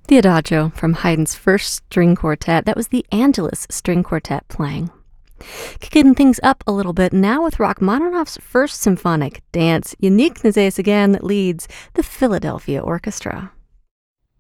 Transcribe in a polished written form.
The Adagio from Haydn's first string quartet. That was the Angelus String Quartet playing. Kicking things up a little bit now with Rachmaninoff's first symphonic dance. Yannick Nézet again leads the Philadelphia Orchestra.